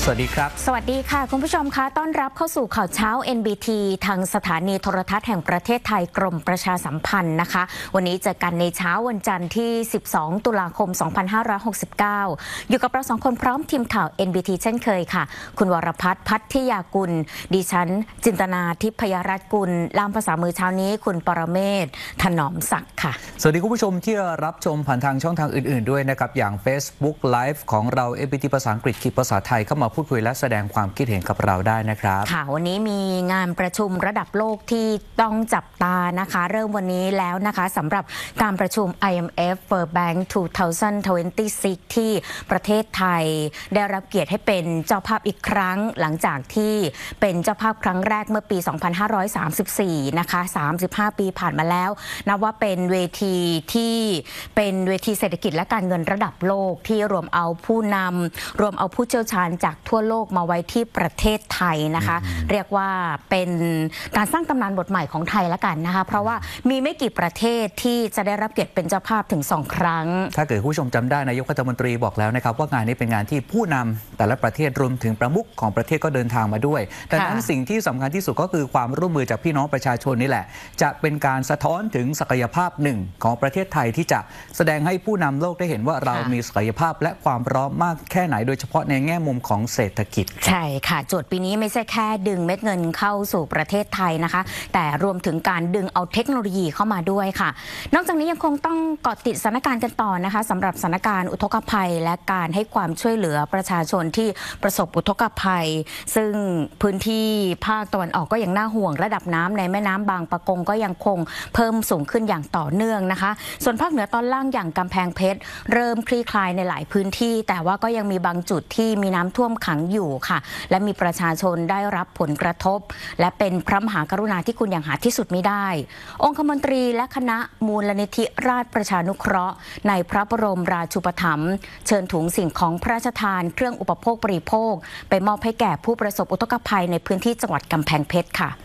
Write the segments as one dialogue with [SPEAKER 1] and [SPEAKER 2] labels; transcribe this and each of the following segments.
[SPEAKER 1] วัสดีครับ
[SPEAKER 2] สวัสดีค่ะคุณผู้ชมคะต้อนรับเข้าสู่ข่าวเช้า NBT ทางสถานีโทรทัศน์แห่งประเทศไทยกรมประชาสัมพันธ์นะคะวันนี้เจอกันในเช้าวันจันทร์ที่12ตุลาคม2569อยู่กับเรา2คนพร้อมทีมข่าว NBT เช่นเคยค่ะคุณวรพัฒน์พัทธิยากุลดิฉันจินตนาทิพยรัตน์กุลล่ามภาษามือเช้านี้คุณปรเมศถนอมศักดิ์ค่ะ
[SPEAKER 1] สวัสดีคุณผู้ชมที่รับชมผ่านทางช่องทางอื่นๆด้วยนะครับอย่าง Facebook Live ของเรา NBT ภาษาอังกฤษขีดภาษาไทยเข้ามาพูดคุยและแสดงความคิดเห็นกับเราได้นะครับ
[SPEAKER 2] ค่ะวันนี้มีงานประชุมระดับโลกที่ต้องจับตานะคะเริ่มวันนี้แล้วนะคะสำหรับการประชุม IMF World Bank 2026 ที่ประเทศไทยได้รับเกียรติให้เป็นเจ้าภาพอีกครั้งหลังจากที่เป็นเจ้าภาพครั้งแรกเมื่อปี 2534 นะคะ 35 ปีผ่านมาแล้วนับว่าเป็นเวทีที่เป็นเวทีเศรษฐกิจและการเงินระดับโลกที่รวมเอาผู้นำรวมเอาผู้เชี่ยวชาญจากทั่วโลกมาไว้ที่ประเทศไทยนะคะเรียกว่าเป็นการสร้างตำนานบทใหม่ของไทยละกันนะคะเพราะว่ามีไม่กี่ประเทศที่จะได้รับเกียรติเป็นเจ้าภาพถึง2 ครั้ง
[SPEAKER 1] ถ้าเกิดผู้ชมจำได้นายกรัฐมนตรีบอกแล้วนะครับว่างานนี้เป็นงานที่ผู้นำแต่ละประเทศรวมถึงประมุขของประเทศก็เดินทางมาด้วยดังนั้นสิ่งที่สำคัญที่สุดก็คือความร่วมมือจากพี่น้องประชาชนนี่แหละจะเป็นการสะท้อนถึงศักยภาพหนึ่งของประเทศไทยที่จะแสดงให้ผู้นำโลกได้เห็นว่าเรามีศักยภาพและความพร้อมมากแค่ไหนโดยเฉพาะในแง่มุมของเศรษฐกิจ
[SPEAKER 2] ใช่ค่ะโจทย์ปีนี้ไม่ใช่แค่ดึงเม็ดเงินเข้าสู่ประเทศไทยนะคะแต่รวมถึงการดึงเอาเทคโนโลยีเข้ามาด้วยค่ะนอกจากนี้ยังคงต้องเกาะติดสถานการณ์กันต่อนะคะสำหรับสถานการณ์อุทกภัยและการให้ความช่วยเหลือประชาชนที่ประสบอุทกภัยซึ่งพื้นที่ภาคตะวันออกก็ยังน่าห่วงระดับน้ำในแม่น้ำบางปะกงก็ยังคงเพิ่มสูงขึ้นอย่างต่อเนื่องนะคะส่วนภาคเหนือตอนล่างอย่างกำแพงเพชรเริ่มคลี่คลายในหลายพื้นที่แต่ว่าก็ยังมีบางจุดที่มีน้ำท่วมขังอยู่ค่ะและมีประชาชนได้รับผลกระทบและเป็นพระมหากรุณาธิคุณอย่างหาที่สุดไม่ได้องคมนตรีและคณะมูลนิธิราชประชานุเคราะห์ในพระบรมราชูปถัมภ์เชิญถุงสิ่งของพระราชทานเครื่องอุปโภคบริโภคไปมอบให้แก่ผู้ประสบอุทกภัยในพื้นที่จังหวัดกำแพงเพชรค่ะ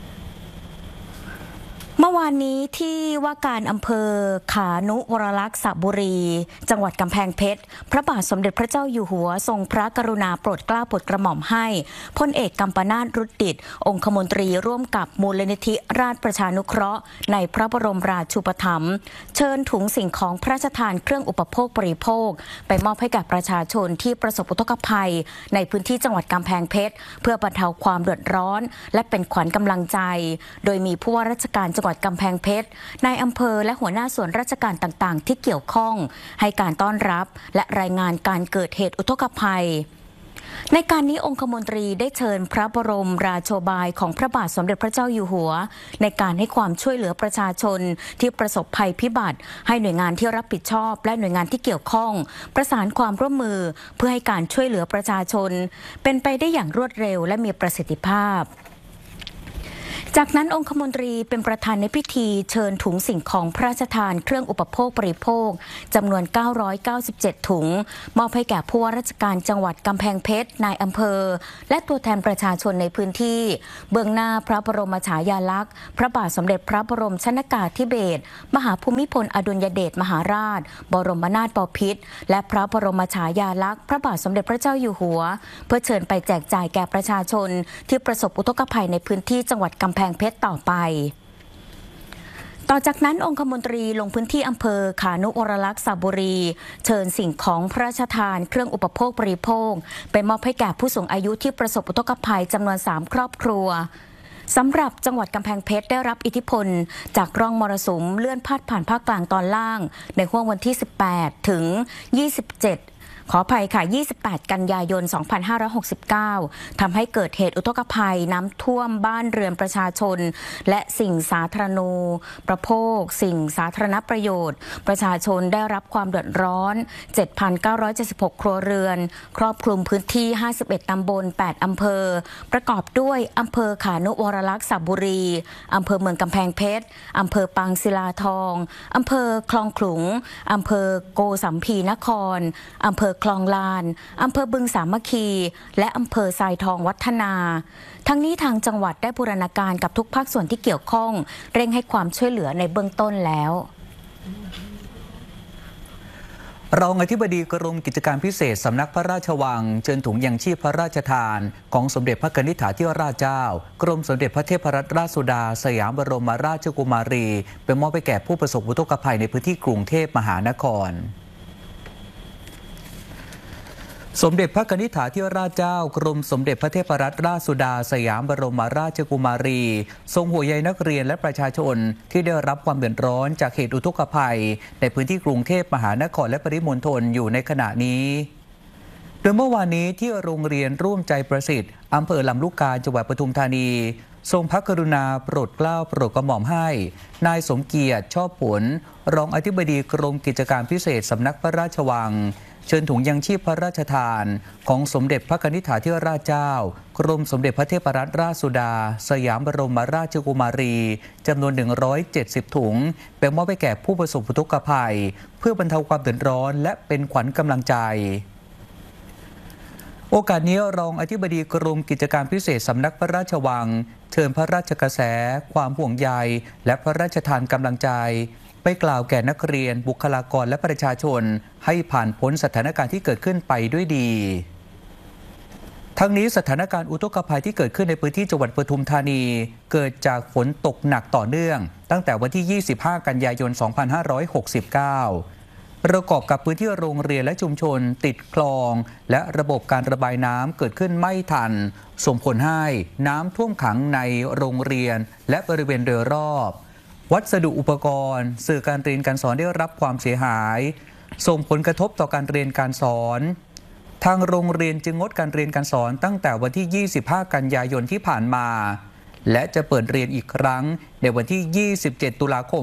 [SPEAKER 2] เมื่อวานนี้ที่ว่าการอำเภอขานุวรลักษณ์สระบุรีจังหวัดกำแพงเพชรพระบาทสมเด็จพระเจ้าอยู่หัวทรงพระกรุณาโปรดเกล้าโปรดกระหม่อมให้พลเอกกัมปนาท รุตดิษฐ์องคมนตรีร่วมกับมูลนิธิราชประชานุเคราะห์ในพระบรมราชูปถัมภ์เชิญถุงสิ่งของพระราชทานเครื่องอุปโภคบริโภคไปมอบให้กับประชาชนที่ประสบอุทกภัยในพื้นที่จังหวัดกำแพงเพชรเพื่อบรรเทาความเดือดร้อนและเป็นขวัญกำลังใจโดยมีผู้ว่าราชการจังหวัดกำแพงเพชรนายอำเภอและหัวหน้าส่วนราชการต่างๆที่เกี่ยวข้องให้การต้อนรับและรายงานการเกิดเหตุอุทกภัยในการนี้องคมนตรีได้เชิญพระบรมราโชบายของพระบาทสมเด็จพระเจ้าอยู่หัวในการให้ความช่วยเหลือประชาชนที่ประสบภัยพิบัติให้หน่วยงานที่รับผิดชอบและหน่วยงานที่เกี่ยวข้องประสานความร่วมมือเพื่อให้การช่วยเหลือประชาชนเป็นไปได้อย่างรวดเร็วและมีประสิทธิภาพจากนั้นองคมนตรีเป็นประธานในพิธีเชิญถุงสิ่งของพระราชทานเครื่องอุปโภคบริโภคจำนวน997ถุงมอบให้แก่ผู้ว่าราชการจังหวัดกำแพงเพชรนายอำเภอและตัวแทนประชาชนในพื้นที่เบื้องหน้าพระบรมฉายาลักษณ์พระบาทสมเด็จพระบรมชนกาธิเบศรมหาภูมิพลอดุลยเดชมหาราชบรมนาถบพิตรและพระบรมฉายาลักษณ์พระบาทสมเด็จพระเจ้าอยู่หัวเพื่อเชิญไปแจกจ่ายแก่ประชาชนที่ประสบอุทกภัยในพื้นที่จังหวัดกำแพงเพชรต่อไปต่อจากนั้นองคมนตรีลงพื้นที่อำเภอขานุวรลักษณ์สระบุรีเชิญสิ่งของพระราชทานเครื่องอุปโภคบริโภคไปมอบให้แก่ผู้สูงอายุที่ประสบอุทกภัยจำนวน3 ครอบครัวสำหรับจังหวัดกำแพงเพชรได้รับอิทธิพลจากร่องมรสุมเลื่อนพาดผ่านภาคกลางตอนล่างในห้วงวันที่18ถึง27ขออภัยค่ะ28 กันยายน 2569 ทำให้เกิดเหตุอุทกภัยน้ำท่วมบ้านเรือนประชาชนและสิ่งสาธารณูปโภคสิ่งสาธารณประโยชน์ประชาชนได้รับความเดือดร้อน 7,976 ครัวเรือนครอบคลุมพื้นที่ 51 ตำบล 8 อำเภอประกอบด้วยอำเภอขานุวรลักษณ์สระบุรีอำเภอเมืองกำแพงเพชรอำเภอปางศิลาทองอำเภอคลองขลุงอำเภอโกสัมพีนครอำเภอคลองลานอำเภอบึงสามัคคีและอำเภอทรายทองวัฒนาทั้งนี้ทางจังหวัดได้บูรณาการกับทุกภาคส่วนที่เกี่ยวข้องเร่งให้ความช่วยเหลือในเบื้องต้นแล้ว
[SPEAKER 1] รองอธิบดีกรมกิจการพิเศษสำนักพระราชวังเชิญถุงยังชีพพระราชทานของสมเด็จพระนิธิถาธิราชเจ้ากรมสมเด็จพระเทพรัตนราชสุดาสยามบรมราชกุมารีไปมอบไปแก่ผู้ประสบอุทกภัยในพื้นที่กรุงเทพมหานครสมเด็จพระนิธิถาธิราชเจ้ากรมสมเด็จพระเทพรัตนราชสุดาสยามบรมราชกุมารีทรงห่วงใยนักเรียนและประชาชนที่ได้รับความเดือดร้อนจากเหตุอุทกภัยในพื้นที่กรุงเทพมหานครและปริมณฑลอยู่ในขณะนี้โดยเมื่อวานนี้ที่โรงเรียนร่วมใจประสิทธิ์อำเภอลำลูกกาจังหวัดปทุมธานีทรงพระกรุณาโปรดเกล้าโปรดกระหม่อมให้นายสมเกียรติชอบผลรองอธิบดีกรมกิจการพิเศษสำนักพระราชวังเชิญถุงยังชีพพระราชทานของสมเด็จพระนิธิถาธิราชเจ้ากรมสมเด็จพระเทพรัตนราชสุดาสยามบรมราชกุมารีจำนวน170ถุงเป็นมอบไปแก่ผู้ประสบอุทกภัยเพื่อบรรเทาความเดือดร้อนและเป็นขวัญกำลังใจโอกาสนี้รองอธิบดีกรมกิจการพิเศษสำนักพระราชวังเชิญพระราชกระแสความห่วงใยและพระราชทานกำลังใจไปกล่าวแก่นักเรียนบุคลากรและประชาชนให้ผ่านพ้นสถานการณ์ที่เกิดขึ้นไปด้วยดีทั้งนี้สถานการณ์อุทกภัยที่เกิดขึ้นในพื้นที่จังหวัดปทุมธานีเกิดจากฝนตกหนักต่อเนื่องตั้งแต่วันที่ 25 กันยายน 2569 ประกอบกับพื้นที่โรงเรียนและชุมชนติดคลองและระบบการระบายน้ำเกิดขึ้นไม่ทันส่งผลให้น้ำท่วมขังในโรงเรียนและบริเวณโดยรอบวัสดุอุปกรณ์สื่อการเรียนการสอนได้รับความเสียหายส่งผลกระทบต่อการเรียนการสอนทางโรงเรียนจึงงดการเรียนการสอนตั้งแต่วันที่ 25 กันยายนที่ผ่านมาและจะเปิดเรียนอีกครั้งในวันที่ 27 ตุลาคม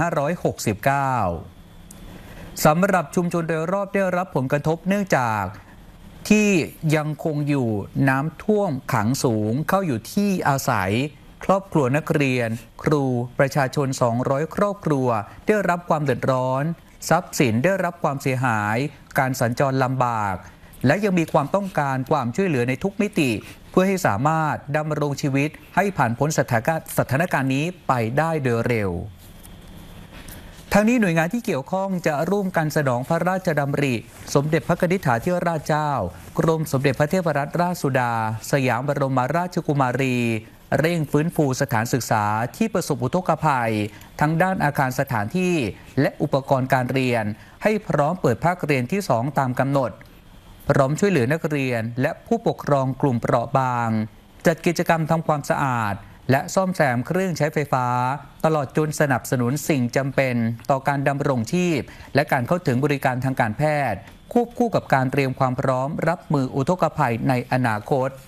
[SPEAKER 1] 2569 สำหรับชุมชนโดยรอบได้รับผลกระทบเนื่องจากที่ยังคงอยู่น้ำท่วมขังสูงเข้าอยู่ที่อาศัยครอบครัวนักเรียนครูประชาชน200ครอบครัวได้รับความเดือดร้อนทรัพย์สินได้รับความเสียหายการสัญจรลำบากและยังมีความต้องการความช่วยเหลือในทุกมิติเพื่อให้สามารถดำรงชีวิตให้ผ่านพ้นสถานการณ์นี้ไปได้โดยเร็วทั้งนี้หน่วยงานที่เกี่ยวข้องจะร่วมกันสนองพระราชดำริสมเด็จพระนิธิถาธิราชเจ้ากรมสมเด็จพระเทพรัตนราชสุดาสยามบรมราชกุมารีเร่งฟื้นฟูสถานศึกษาที่ประสบอุทกภัยทั้งด้านอาคารสถานที่และอุปกรณ์การเรียนให้พร้อมเปิดภาคเรียนที่ 2 ตามกำหนดพร้อมช่วยเหลือนักเรียนและผู้ปกครองกลุ่มเปราะบางจัดกิจกรรมทำความสะอาดและซ่อมแซมเครื่องใช้ไฟฟ้าตลอดจนสนับสนุนสิ่งจำเป็นต่อการดำรงชีพและการเข้าถึงบริการทางการแพทย์ควบคู่กับการเตรียมความพร้อมรับมืออุทกภัยในอนาคต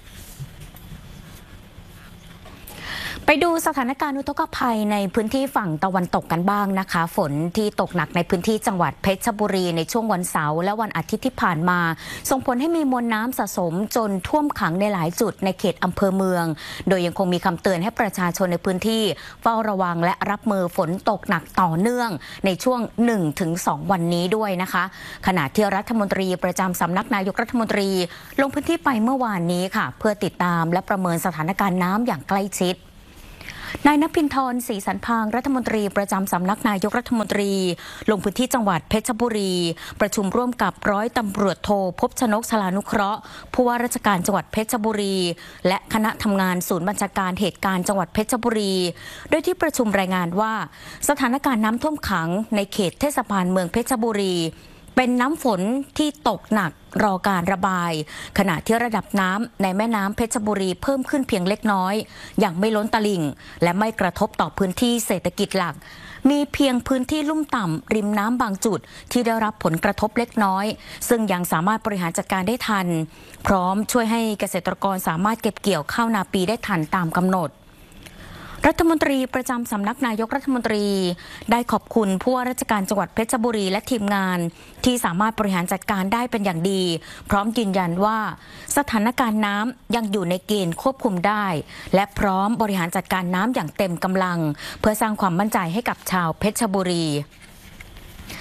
[SPEAKER 2] ไปดูสถานการณ์อุทกภัยในพื้นที่ฝั่งตะวันตกกันบ้างนะคะฝนที่ตกหนักในพื้นที่จังหวัดเพชรบุรีในช่วงวันเสาร์และวันอาทิตย์ที่ผ่านมาส่งผลให้มีมวลน้ำสะสมจนท่วมขังในหลายจุดในเขตอำเภอเมืองโดยยังคงมีคำเตือนให้ประชาชนในพื้นที่เฝ้าระวังและรับมือฝนตกหนักต่อเนื่องในช่วง 1-2 วันนี้ด้วยนะคะขณะที่รัฐมนตรีประจำสำนักนายกรัฐมนตรีลงพื้นที่ไปเมื่อวานนี้ค่ะเพื่อติดตามและประเมินสถานการณ์น้ำอย่างใกล้ชิดนายณภินทร์ ศรีสันพางรัฐมนตรีประจำสำนักนายกรัฐมนตรีลงพื้นที่จังหวัดเพชรบุรีประชุมร่วมกับร้อยตำรวจโทภพชนก ชลานุเคราะห์ผู้ว่าราชการจังหวัดเพชรบุรีและคณะทำงานศูนย์บัญชาการเหตุการณ์จังหวัดเพชรบุรีโดยที่ประชุมรายงานว่าสถานการณ์น้ำท่วมขังในเขตเทศบาลเมืองเพชรบุรีเป็นน้ำฝนที่ตกหนักรอการระบายขณะที่ระดับน้ำในแม่น้ำเพชรบุรีเพิ่มขึ้นเพียงเล็กน้อยอย่างไม่ล้นตลิ่งและไม่กระทบต่อพื้นที่เศรษฐกิจหลักมีเพียงพื้นที่ลุ่มต่ำริมน้ำบางจุดที่ได้รับผลกระทบเล็กน้อยซึ่งยังสามารถบริหารจัดการได้ทันพร้อมช่วยให้เกษตรกรสามารถเก็บเกี่ยวข้าวนาปีได้ทันตามกำหนดรัฐมนตรีประจำสำนักนายกรัฐมนตรีได้ขอบคุณผู้ว่าราชการจังหวัดเพชรบุรีและทีมงานที่สามารถบริหารจัดการได้เป็นอย่างดีพร้อมยืนยันว่าสถานการณ์น้ำยังอยู่ในเกณฑ์ควบคุมได้และพร้อมบริหารจัดการน้ำอย่างเต็มกำลังเพื่อสร้างความมั่นใจให้กับชาวเพชรบุรี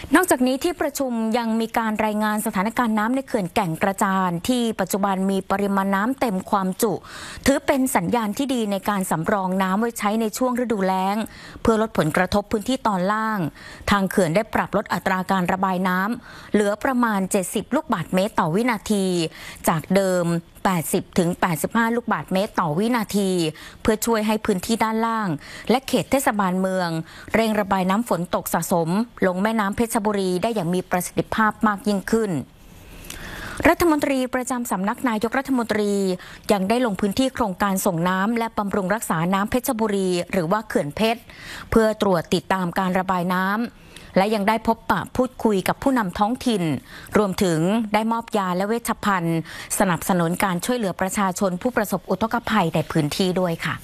[SPEAKER 2] นอกจากนี้ที่ประชุมยังมีการรายงานสถานการณ์น้ำในเขื่อนแก่งกระจานที่ปัจจุบันมีปริมาณน้ำเต็มความจุถือเป็นสัญญาณที่ดีในการสำรองน้ำไว้ใช้ในช่วงฤดูแล้งเพื่อลดผลกระทบพื้นที่ตอนล่างทางเขื่อนได้ปรับลดอัตราการระบายน้ำเหลือประมาณ70ลูกบาศก์เมตรต่อวินาทีจากเดิม80 ถึง 85 ลูกบาศก์เมตรต่อวินาทีเพื่อช่วยให้พื้นที่ด้านล่างและเขตเทศบาลเมืองเร่งระบายน้ำฝนตกสะสมลงแม่น้ำเพชรบุรีได้อย่างมีประสิทธิภาพมากยิ่งขึ้นรัฐมนตรีประจำสำนักนายกรัฐมนตรียังได้ลงพื้นที่โครงการส่งน้ำและบำรุงรักษาน้ำเพชรบุรีหรือว่าเขื่อนเพชรเพื่อตรวจติดตามการระบายน้ำและยังได้พบปะพูดคุยกับผู้นำท้องถิ่นรวมถึงได้มอบยาและเวชภัณฑ์สนับสนุนการช่วยเหลือประชาชนผู้ประสบอุทกภัยในพื้นที่ด้วยค่ะ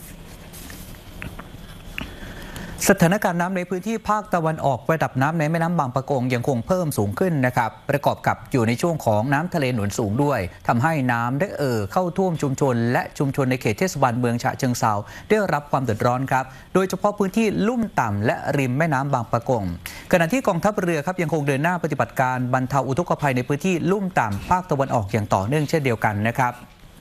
[SPEAKER 1] สถานการณ์น้ำในพื้นที่ภาคตะวันออกระดับน้ำในแม่น้ำบางปะกงยังคงเพิ่มสูงขึ้นนะครับประกอบกับอยู่ในช่วงของน้ำทะเลหนุนสูงด้วยทำให้น้ำได้เข้าท่วมชุมชนและชุมชนในเขตเทศบาลเมืองฉะเชิงเทราได้รับความเดือดร้อนครับโดยเฉพาะพื้นที่ลุ่มต่ำและริมแม่น้ำบางปะกงขณะที่กองทัพเรือครับยังคงเดินหน้าปฏิบัติการบรรเทาอุทกภัยในพื้นที่ลุ่มต่ำภาคตะวันออกอย่างต่อเนื่องเช่นเดียวกันนะครับ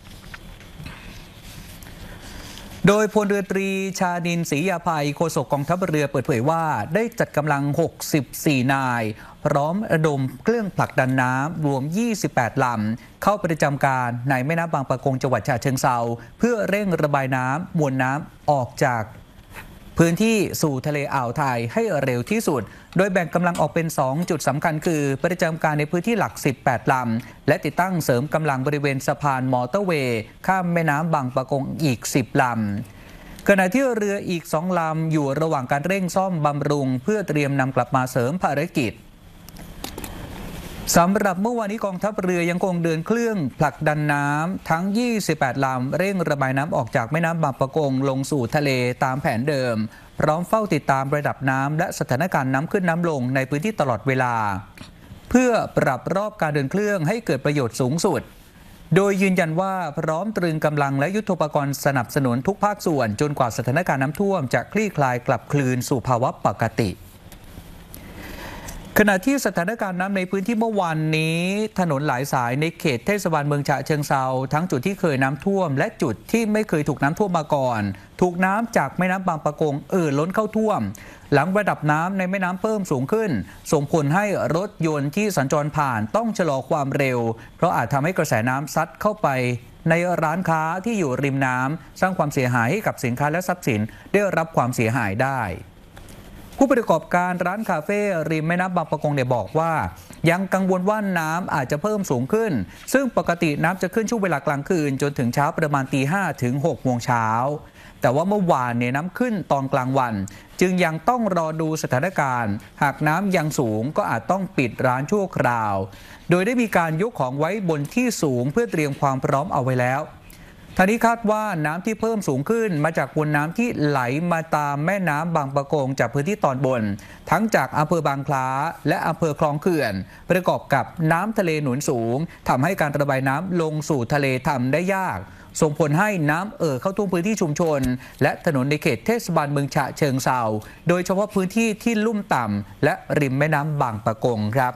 [SPEAKER 1] โดยพลเรือตรีชานินทร์ศรียาภัยโฆษกกองทัพเรือเปิดเผยว่าได้จัดกำลัง64นายพร้อมระดมเครื่องผลักดันน้ำรวม28ลำเข้าประจำการในแม่น้ำบางปะกงจังหวัดฉะเชิงเทราเพื่อเร่งระบายน้ำมวลน้ำออกจากพื้นที่สู่ทะเลอ่าวไทยให้เร็วที่สุดโดยแบ่งกำลังออกเป็น2จุดสำคัญคือประจำการในพื้นที่หลัก18ลำและติดตั้งเสริมกำลังบริเวณสะพานมอเตอร์เวย์ข้ามแม่น้ำบางปะกงอีก10ลำขณะที่เรืออีก2ลำอยู่ระหว่างการเร่งซ่อมบำรุงเพื่อเตรียมนำกลับมาเสริมภารกิจสำหรับเมื่อวานนี้กองทัพเรือยังคงเดินเครื่องผลักดันน้ำทั้ง28ลำเร่งระบายน้ำออกจากแม่น้ำบางปะกงลงสู่ทะเลตามแผนเดิมพร้อมเฝ้าติดตามระดับน้ำและสถานการณ์น้ำขึ้นน้ำลงในพื้นที่ตลอดเวลาเพื่อปรับรอบการเดินเครื่องให้เกิดประโยชน์สูงสุดโดยยืนยันว่าพร้อมตรึงกำลังและยุทโธปกรณ์สนับสนุนทุกภาคส่วนจนกว่าสถานการณ์น้ำท่วมจะคลี่คลายกลับคืนสู่ภาวะปกติขณะที่สถานการณ์น้ำในพื้นที่เมื่อวานนี้ถนนหลายสายในเขตเทศบาลเมืองฉะเชิงเทราทั้งจุดที่เคยน้ำท่วมและจุดที่ไม่เคยถูกน้ำท่วมมาก่อนถูกน้ำจากแม่น้ำบางปะกงล้นเข้าท่วมหลังระดับน้ำในแม่น้ำเพิ่มสูงขึ้นส่งผลให้รถยนต์ที่สัญจรผ่านต้องชะลอความเร็วเพราะอาจทำให้กระแสน้ำซัดเข้าไปในร้านค้าที่อยู่ริมน้ำสร้างความเสียหายให้กับสินค้าและทรัพย์สินได้รับความเสียหายได้ผู้ประกอบการร้านคาเฟ่ริมแม่น้ำบางปะกงบอกว่ายังกังวลว่าน้ำอาจจะเพิ่มสูงขึ้นซึ่งปกติน้ำจะขึ้นช่วงเวลากลางคืนจนถึงเช้าประมาณตี 5 ถึง 6 โมงเช้าแต่ว่าเมื่อวานน้ำขึ้นตอนกลางวันจึงยังต้องรอดูสถานการณ์หากน้ำยังสูงก็อาจต้องปิดร้านชั่วคราวโดยได้มีการยกของไว้บนที่สูงเพื่อเตรียมความพร้อมเอาไว้แล้วทางนี้คาดว่าน้ำที่เพิ่มสูงขึ้นมาจากมวลน้ำที่ไหลมาตามแม่น้ำบางปะกงจากพื้นที่ตอนบนทั้งจากอำเภอบางคล้าและอำเภอคลองเขื่อนประกอบกับน้ำทะเลหนุนสูงทำให้การระบายน้ำลงสู่ทะเลทำได้ยากส่งผลให้น้ำเข้าท่วมพื้นที่ชุมชนและถนนในเขตเทศบาลเมืองฉะเชิงเทราโดยเฉพาะพื้นที่ที่ลุ่มต่ำและริมแม่น้ำบางปะกงครับ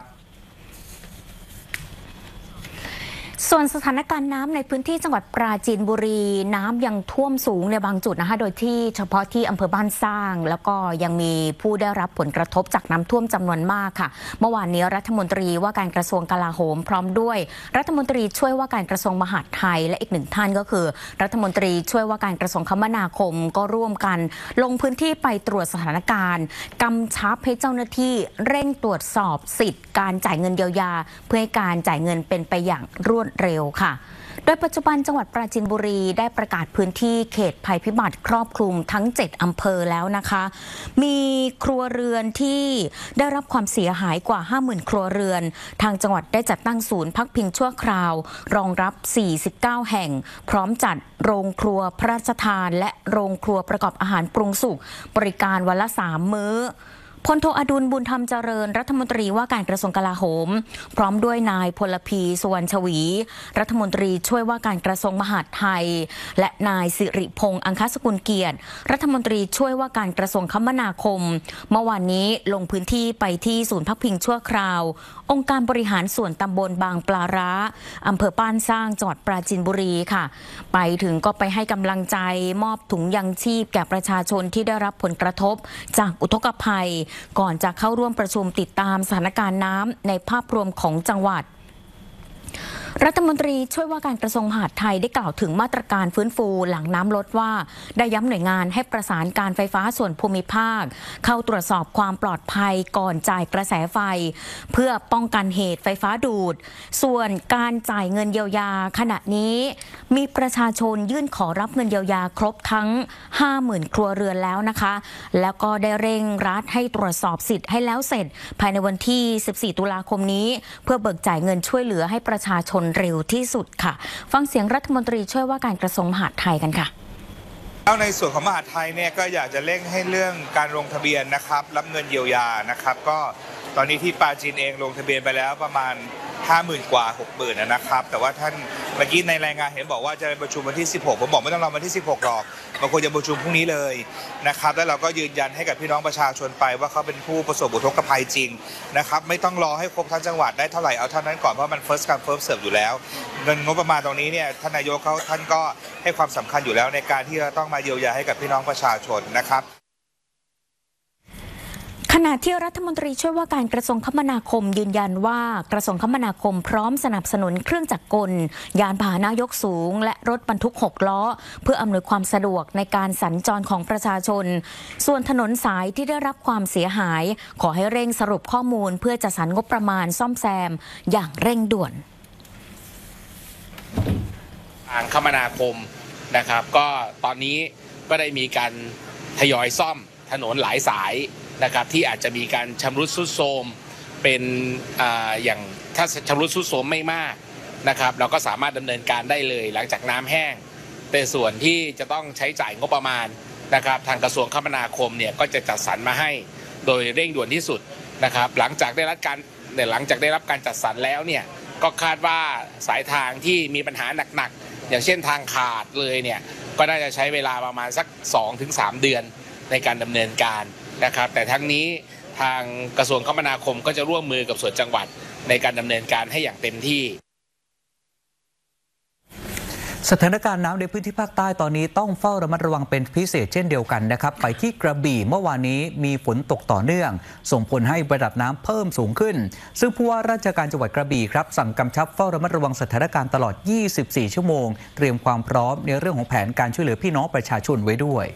[SPEAKER 2] ส่วนสถานการณ์น้ำในพื้นที่จังหวัดปราจีนบุรีน้ำยังท่วมสูงในบางจุดนะคะโดยที่เฉพาะที่อำเภอบ้านสร้างแล้วก็ยังมีผู้ได้รับผลกระทบจากน้ำท่วมจำนวนมากค่ะเมื่อวานนี้รัฐมนตรีว่าการกระทรวงกลาโหมพร้อมด้วยรัฐมนตรีช่วยว่าการกระทรวงมหาดไทยและอีกหนึ่งท่านก็คือรัฐมนตรีช่วยว่าการกระทรวงคมนาคมก็ร่วมกันลงพื้นที่ไปตรวจสถานการณ์กำชับให้เจ้าหน้าที่เร่งตรวจสอบสิทธิ์การจ่ายเงินเยียวยาเพื่อให้การจ่ายเงินเป็นไปอย่างรวดเร็วค่ะโดยปัจจุบันจังหวัดปราจีนบุรีได้ประกาศพื้นที่เขตภัยพิบัติครอบคลุมทั้ง7อำเภอแล้วนะคะมีครัวเรือนที่ได้รับความเสียหายกว่า 50,000 ครัวเรือนทางจังหวัดได้จัดตั้งศูนย์พักพิงชั่วคราวรองรับ49แห่งพร้อมจัดโรงครัวพระราชทานและโรงครัวประกอบอาหารปรุงสุกบริการวันละ3 มื้อพลโทอดุลบุญธรรมเจริญรัฐมนตรีว่าการกระทรวงกลาโหมพร้อมด้วยนายพลพีสุวรรณชวีรัฐมนตรีช่วยว่าการกระทรวงมหาดไทยและนายสิริพงษ์อังคสกุลเกียรติรัฐมนตรีช่วยว่าการกระทรวงคมนาคมเมื่อวานนี้ลงพื้นที่ไปที่ศูนย์พักพิงชั่วคราวองค์การบริหารส่วนตำบลบางปลาร้าอำเภอป้านสร้างจังหวัดปราจีนบุรีค่ะไปถึงก็ไปให้กำลังใจมอบถุงยังชีพแก่ประชาชนที่ได้รับผลกระทบจากอุทกภัยก่อนจะเข้าร่วมประชุมติดตามสถานการณ์น้ำในภาพรวมของจังหวัดรัฐมนตรีช่วยว่าการกระทรวงมหาดไทยได้กล่าวถึงมาตรการฟื้นฟูหลังน้ำลดว่าได้ย้ำหน่วยงานให้ประสานการไฟฟ้าส่วนภูมิภาคเข้าตรวจสอบความปลอดภัยก่อนจ่ายกระแสไฟเพื่อป้องกันเหตุไฟฟ้าดูดส่วนการจ่ายเงินเยียวยาขณะนี้มีประชาชนยื่นขอรับเงินเยียวยาครบทั้ง 50,000 ครัวเรือนแล้วนะคะแล้วก็ได้เร่งรัดให้ตรวจสอบสิทธิ์ให้แล้วเสร็จภายในวันที่ 14 ตุลาคมนี้เพื่อเบิกจ่ายเงินช่วยเหลือให้ประชาชนเร็วที่สุดค่ะฟังเสียงรัฐมนตรีช่วยว่าการกระทรวงมหาดไทยกันค่ะ
[SPEAKER 3] แล้วในส่วนของมหาดไทยเนี่ยก็อยากจะเร่งให้เรื่องการลงทะเบียนนะครับรับเงินเยียวยานะครับก็ตอนนี้ที่ปราจีนเองลงทะเบียนไปแล้วประมาณ 50,000 กว่า 60,000 นะครับแต่ว่าท่านเมื่อกี้ในรายงานเห็นบอกว่าจะประชุมวันที่ 16ผมบอกไม่ต้องรอวันที่ 16หรอกมันควรจะประชุมพรุ่งนี้เลยนะครับแล้วเราก็ยืนยันให้กับพี่น้องประชาชนไปว่าเขาเป็นผู้ประสบอุทกภัยจริงนะครับไม่ต้องรอให้ครบทั้งจังหวัดได้เท่าไหร่เอาเท่านั้นก่อนเพราะมัน first come first serve อยู่แล้วเงินงบประมาณตรงนี้เนี่ยท่านนายกท่านก็ให้ความสำคัญอยู่แล้วในการที่จะต้องมาเยียวยาให้กับพี่น้องประชาชนนะครับ
[SPEAKER 2] ขณะที่รัฐมนตรีช่วยว่าการกระทรวงคมนาคมยืนยันว่ากระทรวงคมนาคมพร้อมสนับสนุนเครื่องจักรกลยานพาหนะยกสูงและรถบรรทุก6ล้อเพื่ออำนวยความสะดวกในการสัญจรของประชาชนส่วนถนนสายที่ได้รับความเสียหายขอให้เร่งสรุปข้อมูลเพื่อจัดสรรงบประมาณซ่อมแซมอย่างเร่งด่วน
[SPEAKER 4] ทางคมนาคมนะครับก็ตอนนี้ก็ได้มีการทยอยซ่อมถนนหลายสายนะครับที่อาจจะมีการชำรุดทรุดโทรมเป็นอย่างถ้าชำรุดทรุดโทรมไม่มากนะครับเราก็สามารถดำเนินการได้เลยหลังจากน้ำแห้งแต่ส่วนที่จะต้องใช้จ่ายงบประมาณนะครับทางกระทรวงคมนาคมเนี่ยก็จะจัดสรรมาให้โดยเร่งด่วนที่สุดนะครับหลังจากได้รับการจัดสรรแล้วเนี่ยก็คาดว่าสายทางที่มีปัญหาหนักๆอย่างเช่นทางขาดเลยเนี่ยก็น่าจะใช้เวลาประมาณสัก 2-3 เดือนในการดำเนินการนะครับแต่ทั้งนี้ทางกระทรวงคมนาคมก็จะร่วมมือกับส่วนจังหวัดในการดำเนินการให้อย่างเต็มที่
[SPEAKER 1] สถานการณ์น้ำในพื้นที่ภาคใต้ตอนนี้ต้องเฝ้าระมัดระวังเป็นพิเศษเช่นเดียวกันนะครับไปที่กระบี่เมื่อวานนี้มีฝนตกต่อเนื่องส่งผลให้ระดับน้ำเพิ่มสูงขึ้นซึ่งผู้ว่าราชการจังหวัดกระบี่ครับสั่งกำชับเฝ้าระมัดระวังสถานการณ์ตลอด 24 ชั่วโมงเตรียมความพร้อมในเรื่องของแผนการช่วยเหลือพี่น้องประชาชนไว้ด้วย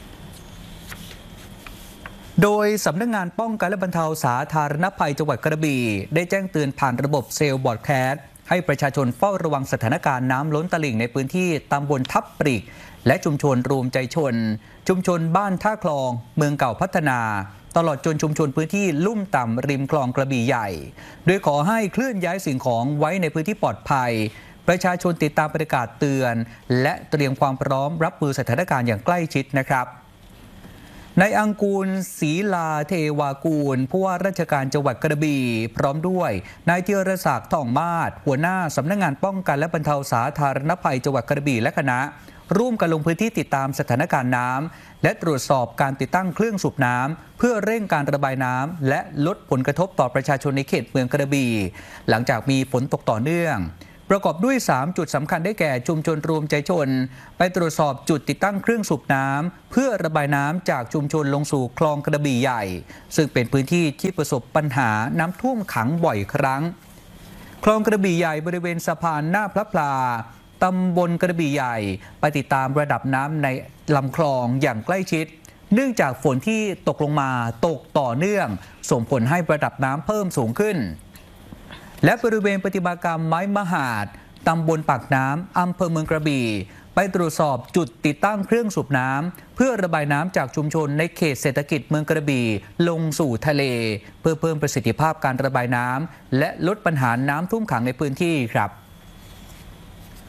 [SPEAKER 1] โดยสำนักงานป้องกันและบรรเทาสาธารณภัยจังหวัดกระบี่ได้แจ้งเตือนผ่านระบบเซลล์บอร์ดแคสต์ให้ประชาชนเฝ้าระวังสถานการณ์น้ำล้นตลิ่งในพื้นที่ตำบลทับปริกและชุมชนรวมใจชนชุมชนบ้านท่าคลองเมืองเก่าพัฒนาตลอดจนชุมชนพื้นที่ลุ่มต่ำริมคลองกระบี่ใหญ่โดยขอให้เคลื่อนย้ายสิ่งของไว้ในพื้นที่ปลอดภัยประชาชนติดตามประกาศเตือนและเตรียมความพร้อมรับมือสถานการณ์อย่างใกล้ชิดนะครับนายอังกูลศรีลาเทวากูลผู้ว่าราชการจังหวัดกระบี่พร้อมด้วยนายธีรศักดิ์ทองมาศหัวหน้าสำนักงานป้องกันและบรรเทาสาธารณภัยจังหวัดกระบี่และคณะร่วมกันลงพื้นที่ติดตามสถานการณ์น้ำและตรวจสอบการติดตั้งเครื่องสูบน้ำเพื่อเร่งการระบายน้ำและลดผลกระทบต่อประชาชนในเขตเมืองกระบี่หลังจากมีฝนตกต่อเนื่องประกอบด้วย3จุดสำคัญได้แก่ชุมชนรวมใจชนไปตรวจสอบจุดติดตั้งเครื่องสูบน้ำเพื่อระบายน้ำจากชุมชนลงสู่คลองกระบี่ใหญ่ซึ่งเป็นพื้นที่ที่ประสบปัญหาน้ำท่วมขังบ่อยครั้งคลองกระบี่ใหญ่บริเวณสะพานหน้าพระพลาตำบลกระบี่ใหญ่ไปติดตามระดับน้ำในลำคลองอย่างใกล้ชิดเนื่องจากฝนที่ตกลงมาตกต่อเนื่องส่งผลให้ระดับน้ำเพิ่มสูงขึ้นและบริเวณปฏิบัติกรรมไม้มหาดตำบลปากน้ำอำเภอเมืองกระบี่ไปตรวจสอบจุดติดตั้งเครื่องสูบน้ำเพื่อระบายน้ำจากชุมชนในเขตเศรษฐกิจเมืองกระบี่ลงสู่ทะเลเพื่อเพิ่มประสิทธิภาพการระบายน้ำและลดปัญหาน้ำท่วมขังในพื้นที่ครับ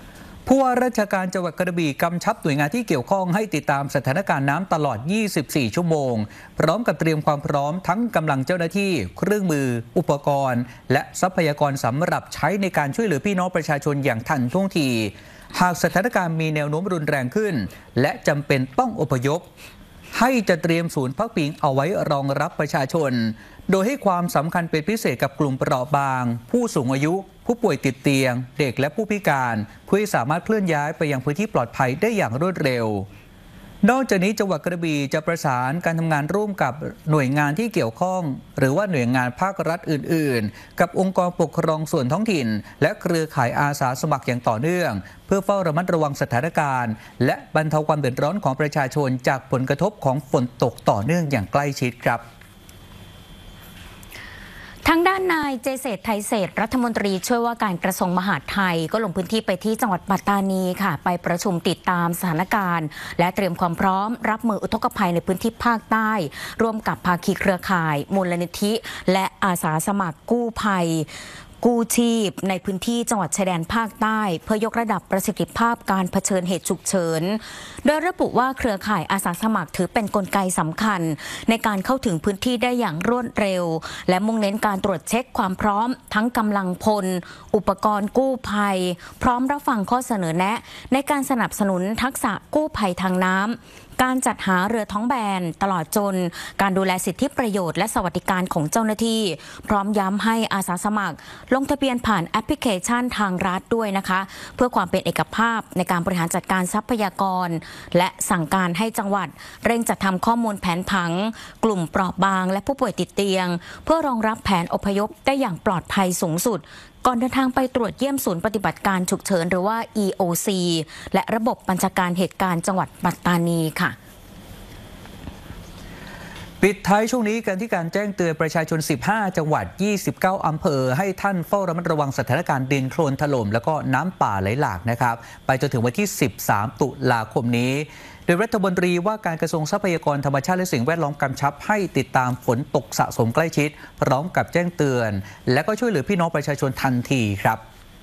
[SPEAKER 1] ผู้ว่าราชการจังหวัดกระบี่กำชับหน่วยงานที่เกี่ยวข้องให้ติดตามสถานการณ์น้ำตลอด 24 ชั่วโมงพร้อมกับเตรียมความพร้อมทั้งกำลังเจ้าหน้าที่เครื่องมืออุปกรณ์และทรัพยากรสำหรับใช้ในการช่วยเหลือพี่น้องประชาชนอย่างทันท่วงทีหากสถานการณ์มีแนวโน้มรุนแรงขึ้นและจำเป็นต้องอพยพให้จะเตรียมศูนย์พักพิงเอาไว้รองรับประชาชนโดยให้ความสำคัญเป็นพิเศษกับกลุ่มเปราะบางผู้สูงอายุผู้ป่วยติดเตียงเด็กและผู้พิการเพื่อสามารถเคลื่อนย้ายไปยังพื้นที่ปลอดภัยได้อย่างรวดเร็วนอกจากนี้จังหวัดกระบี่จะประสานการทำงานร่วมกับหน่วยงานที่เกี่ยวข้องหรือว่าหน่วยงานภาครัฐอื่นๆกับองค์กรปกครองส่วนท้องถิ่นและเครือข่ายอาสาสมัครอย่างต่อเนื่องเพื่อเฝ้าระมัดระวังสถานการณ์และบรรเทาความเดือดร้อนของประชาชนจากผลกระทบของฝนตกต่อเนื่องอย่างใกล้ชิดครับ
[SPEAKER 2] ทางด้านนายเจเศรษฐ์ไทยเศรษฐ์รัฐมนตรีช่วยว่าการกระทรวงมหาดไทยก็ลงพื้นที่ไปที่จังหวัดปัตตานีค่ะไปประชุมติดตามสถานการณ์และเตรียมความพร้อมรับมืออุทกภัยในพื้นที่ภาคใต้ร่วมกับภาคีเครือข่ายมูลนิธิและอาสาสมัครกู้ภัยกู้ชีพในพื้นที่จังหวัดชายแดนภาคใต้เพื่อยกระดับประสิทธิภาพการเผชิญเหตุฉุกเฉินโดยระบุว่าเครือข่ายอาสาสมัครถือเป็นกลไกสำคัญในการเข้าถึงพื้นที่ได้อย่างรวดเร็วและมุ่งเน้นการตรวจเช็คความพร้อมทั้งกำลังพลอุปกรณ์กู้ภัยพร้อมรับฟังข้อเสนอแนะในการสนับสนุนทักษะกู้ภัยทางน้ำการจัดหาเรือท้องแบนตลอดจนการดูแลสิทธิประโยชน์และสวัสดิการของเจ้าหน้าที่พร้อมย้ำให้อาสาสมัครลงทะเบียนผ่านแอปพลิเคชันทางรัฐด้วยนะคะเพื่อความเป็นเอกภาพในการบริหารจัดการทรัพยากรและสั่งการให้จังหวัดเร่งจัดทำข้อมูลแผนผังกลุ่มเปราะบางและผู้ป่วยติดเตียงเพื่อรองรับแผนอพยพได้อย่างปลอดภัยสูงสุดก่อนเดินทางไปตรวจเยี่ยมศูนย์ปฏิบัติการฉุกเฉินหรือว่า EOC และระบบบัญชาการเหตุการณ์จังหวัดปัตตานีค่ะ
[SPEAKER 1] ปิดท้ายช่วงนี้กันที่การแจ้งเตือนประชาชน15จังหวัด29อำเภอให้ท่านเฝ้าระมัดระวังสถานการณ์ดินโคลนถล่มแล้วก็น้ำป่าไหลหลากนะครับไปจนถึงวันที่13ตุลาคมนี้โดยรัฐมนตรีว่าการกระทรวงทรัพยากรธรรมชาติและสิ่งแวดล้อมกำชับให้ติดตามฝนตกสะสมใกล้ชิดพร้อมกับแจ้งเตือนและก็ช่วยเหลือพี่น้องประชาชนทันทีครับ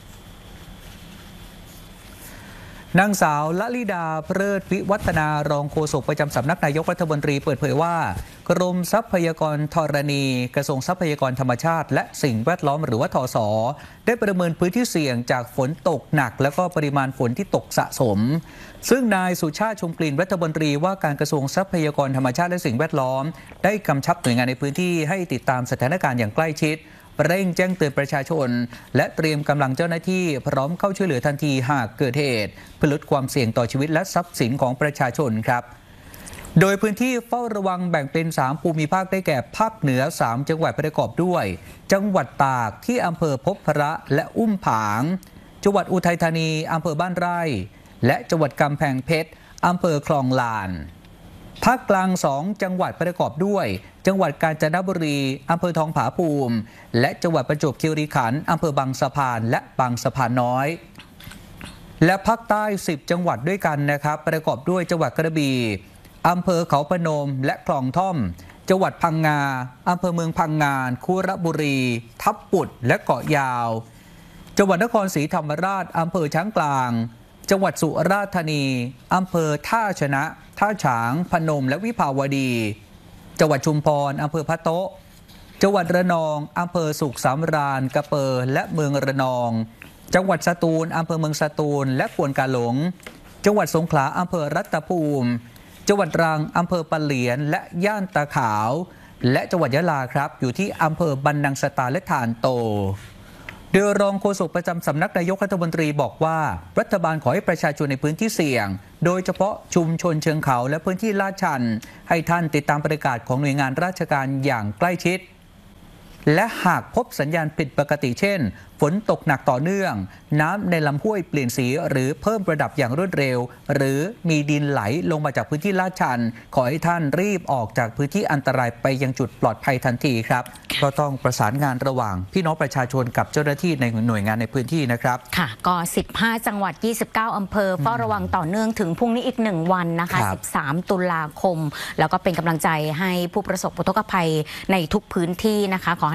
[SPEAKER 1] นางสาวละลิดาเพลิดวิวัฒนารองโฆษกประจำสำนักนายกรัฐมนตรีเปิดเผยว่ากรมทรัพยากรธรณีกระทรวงทรัพยากรธรรมชาติและสิ่งแวดล้อมหรือว่าทส.ได้ประเมินพื้นที่เสี่ยงจากฝนตกหนักและก็ปริมาณฝนที่ตกสะสมซึ่งนายสุชาติชมกลิ่นรัฐมนตรีว่าการกระทรวงทรัพยากรธรรมชาติและสิ่งแวดล้อมได้กำชับหน่วยงานในพื้นที่ให้ติดตามสถานการณ์อย่างใกล้ชิดเร่งแจ้งเตือนประชาชนและเตรียมกำลังเจ้าหน้าที่พร้อมเข้าช่วยเหลือทันทีหากเกิดเหตุเพื่อลดความเสี่ยงต่อชีวิตและทรัพย์สินของประชาชนครับโดยพื้นที่เฝ้าระวังแบ่งเป็น3ภูมิภาคได้แก่ภาคเหนือ3จังหวัดประกอบด้วยจังหวัดตากที่อำเภอพบพระและอุ้มผางจังหวัดอุทัยธานีอำเภอบ้านไร่และจังหวัดกำแพงเพชรอำเภอคลองลานภาคกลาง2จังหวัดประกอบด้วยจังหวัดกาญจนบุรีอำเภอทองผาภูมิและจังหวัดประจวบคีรีขันธ์อำเภอบางสะพานและบางสะพานน้อยและภาคใต้10จังหวัดด้วยกันนะครับประกอบด้วยจังหวัดกระบี่อำเภอเขาพนมและคลองท่อมจังหวัดพังงาอำเภอเมืองพังงานคุระบุรีทับปุดและเกาะยาวจังหวัดนครศรีธรรมราชอำเภอช้างกลางจังหวัดสุราษฎร์ธานีอำเภอท่าชนะท่าฉางพนมและวิภาวดีจังหวัดชุมพรอำเภอพะโต๊ะจังหวัดระนองอำเภอสุขสำราญกระเปอและเมืองระนองจังหวัดสตูลอำเภอเมืองสตูลและควนกาหลงจังหวัดสงขลาอำเภอรัตภูมิจังหวัดตรังอำเภอปะเหลียนและย่านตาขาวและจังหวัดยะลาครับอยู่ที่อำเภอบันนังสตาและฐานโตโดยรองโฆษกประจำสำนักนายกรัฐมนตรีบอกว่ารัฐบาลขอให้ประชาชนในพื้นที่เสี่ยงโดยเฉพาะชุมชนเชิงเขาและพื้นที่ลาดชันให้ท่านติดตามประกาศของหน่วยงานราชการอย่างใกล้ชิดและหากพบสัญญาณผิดปกติเช่นฝนตกหนักต่อเนื่องน้ำในลำห้วยเปลี่ยนสีหรือเพิ่มระดับอย่างรวดเร็วหรือมีดินไหลลงมาจากพื้นที่ลาดชันขอให้ท่านรีบออกจากพื้นที่อันตรายไปยังจุดปลอดภัยทันทีครับก็ต้องประสานงานระหว่างพี่น้องประชาชนกับเจ้าหน้าที่ในหน่วยงานในพื้นที่นะครับ
[SPEAKER 2] ค่ะก็15จังหวัด29อำเภอเฝ้าระวังต่อเนื่องถึงพรุ่งนี้อีก1วันนะคะ13ตุลาคมแล้วก็เป็นกำลังใจให้ผู้ประสบอุทกภัยในทุกพื้นที่นะคะขอให้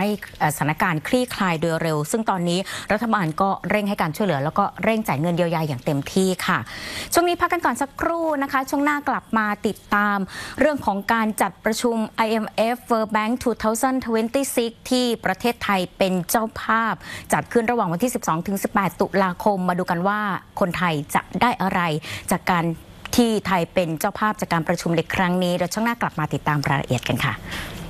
[SPEAKER 2] ให้สถานการณ์คลี่คลายโดยเร็วซึ่งตอนนี้รัฐบาลก็เร่งให้การช่วยเหลือแล้วก็เร่งจ่ายเงินเยียวยาอย่างเต็มที่ค่ะช่วงนี้พักกันก่อนสักครู่นะคะช่วงหน้ากลับมาติดตามเรื่องของการจัดประชุม IMF World Bank 2026 ที่ประเทศไทยเป็นเจ้าภาพจัดขึ้นระหว่างวันที่ 12-18 ตุลาคมมาดูกันว่าคนไทยจะได้อะไรจากการที่ไทยเป็นเจ้าภาพจากการประชุมในครั้งนี้เดี๋ยวช่วงหน้ากลับมาติดตามรายละเอียดกันค่ะ